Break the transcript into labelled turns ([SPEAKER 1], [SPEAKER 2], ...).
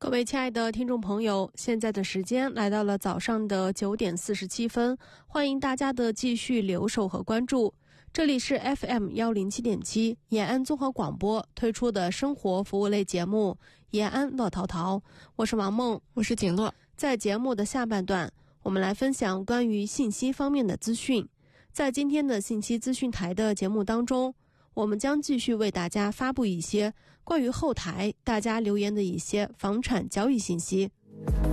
[SPEAKER 1] 各位亲爱的听众朋友，现在的时间来到了早上的9点47分，欢迎大家的继续留守和关注。这里是 FM107.7 延安综合广播推出的生活服务类节目延安乐淘淘，我是王梦，
[SPEAKER 2] 我是景乐。
[SPEAKER 1] 在节目的下半段，我们来分享关于信息方面的资讯。在今天的信息资讯台的节目当中，我们将继续为大家发布一些关于后台大家留言的一些房产交易信息。